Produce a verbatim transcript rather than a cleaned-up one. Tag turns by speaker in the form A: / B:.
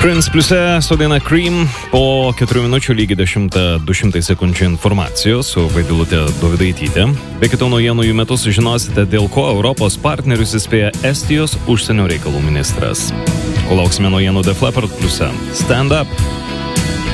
A: Prince pliuse su daina Cream po keturių minučių lygiai dešimtą du šimtai sekundžių informacijos su Vaidilutė Dovydaitytė. Be kitų naujienų jų metu sužinosite, dėl ko Europos partnerius įspėja Estijos užsienio reikalų ministras. Kol lauksime naujienų The Flappard pliuse. Stand up!